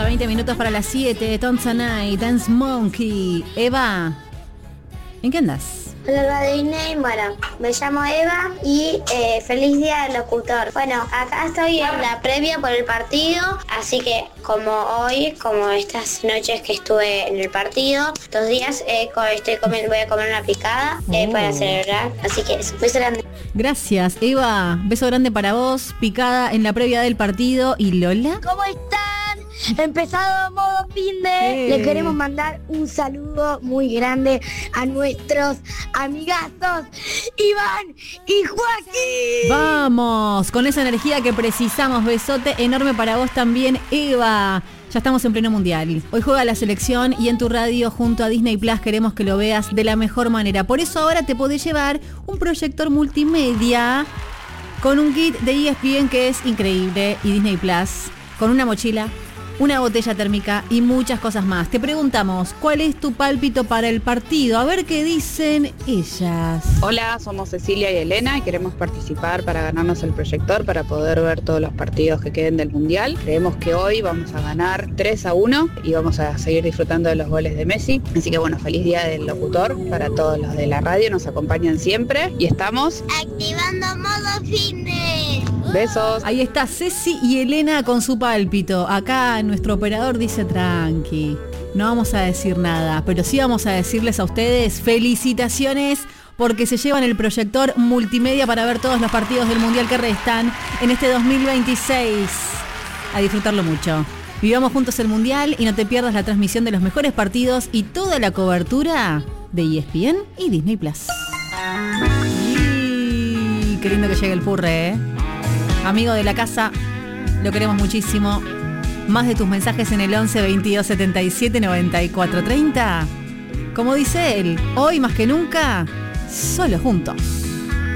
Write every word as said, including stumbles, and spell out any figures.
Ya veinte minutos para las siete. Tanzanite, Dance Monkey. Eva, ¿en qué andás? Hola, Radine. Bueno, me llamo Eva y eh, feliz día del locutor. Bueno, acá estoy en la previa por el partido, así que como hoy, como estas noches que estuve en el partido, dos días eh, estoy comiendo, voy a comer una picada eh, Oh. para celebrar, así que eso, beso grande. Gracias, Eva. Beso grande para vos. Picada en la previa del partido. ¿Y Lola? ¿Cómo están? Empezado modo fin de. Eh. Le queremos mandar un saludo muy grande a nuestros amigazos Iván y Joaquín. Vamos, con esa energía que precisamos. Besote enorme para vos también, Eva. Ya estamos en pleno mundial. Hoy juega la selección y en tu radio junto a Disney Plus queremos que lo veas de la mejor manera. Por eso ahora te podés llevar un proyector multimedia con un kit de E S P N que es increíble y Disney Plus, con una mochila, una botella térmica y muchas cosas más. Te preguntamos, ¿cuál es tu pálpito para el partido? A ver qué dicen ellas. Hola, somos Cecilia y Elena y queremos participar para ganarnos el proyector para poder ver todos los partidos que queden del Mundial. Creemos que hoy vamos a ganar tres a uno y vamos a seguir disfrutando de los goles de Messi. Así que bueno, feliz día del locutor para todos los de la radio, nos acompañan siempre y estamos Activando modo fitness. besos. Ahí está Ceci y Elena con su pálpito. Acá nuestro operador dice tranqui, no vamos a decir nada, pero sí vamos a decirles a ustedes felicitaciones porque se llevan el proyector multimedia para ver todos los partidos del Mundial que restan en este dos mil veintiséis. A disfrutarlo mucho. Vivamos juntos el Mundial y no te pierdas la transmisión de los mejores partidos y toda la cobertura de E S P N y Disney Plus. Y qué lindo que llegue el Purre, ¿eh? Amigo de la casa, lo queremos muchísimo. Más de tus mensajes en el once veintidós setenta y siete noventa y cuatro treinta. Como dice él, hoy más que nunca, solo juntos.